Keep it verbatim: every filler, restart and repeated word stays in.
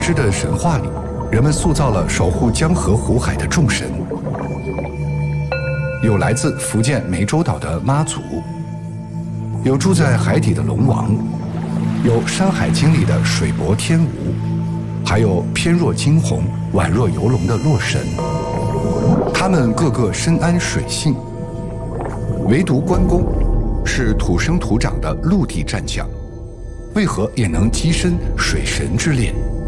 之的神话里，人们塑造了守护江河湖海的众神，有来自福建湄洲岛的妈祖，有住在海底的龙王，有《山海经》里的水伯天吴，还有翩若惊鸿、宛若游龙的洛神。他们个个深谙水性，唯独关公是土生土长的陆地战将，为何也能跻身水神之列？